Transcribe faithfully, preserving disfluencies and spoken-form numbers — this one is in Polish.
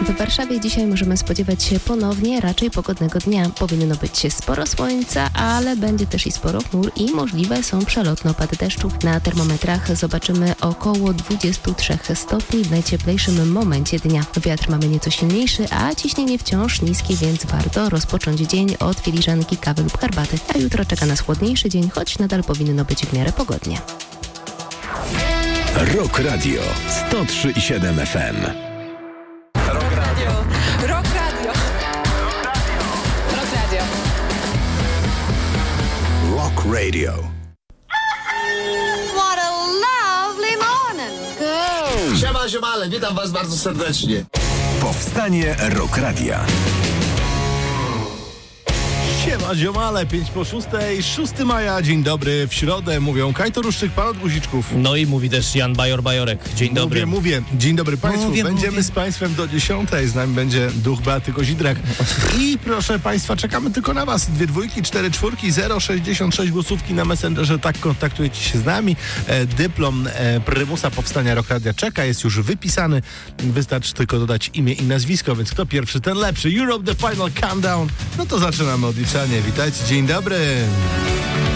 W Warszawie dzisiaj możemy spodziewać się ponownie raczej pogodnego dnia. Powinno być sporo słońca, ale będzie też i sporo chmur i możliwe są przelotne opady deszczu. Na termometrach zobaczymy około dwadzieścia trzy stopni w najcieplejszym momencie dnia. Wiatr mamy nieco silniejszy, a ciśnienie wciąż niskie, więc warto rozpocząć dzień od filiżanki kawy lub herbaty. A jutro czeka nas chłodniejszy dzień, choć nadal powinno być w miarę pogodnie. Rock Radio sto trzy i siedem F M. Rock Radio. Rock Radio. Rock Radio. Rock Radio. What a lovely morning. Good. Siema, ziomale, witam was bardzo serdecznie. Powstanie Rock Radia. Siema ziomale, pięć po szóstej, szóstego maja, dzień dobry, w środę mówią Kajto Ruszczyk, pan od Guziczków. No i mówi też Jan Bajor-Bajorek. Dzień mówię, dobry. Mówię, dzień dobry państwu, Mówię, będziemy mówię. z państwem do dziesiątej, z nami będzie duch Beaty Kozidrak. I proszę państwa, czekamy tylko na was, dwie dwójki, cztery czwórki, zero sześćdziesiąt sześć głosówki na Messengerze, tak kontaktujecie się z nami. E, dyplom e, prymusa Powstania Rock Radia czeka, jest już wypisany, wystarczy tylko dodać imię i nazwisko, więc kto pierwszy, ten lepszy. Europe The Final Countdown, no to zaczynamy odliczanie, witajcie, dzień dobry.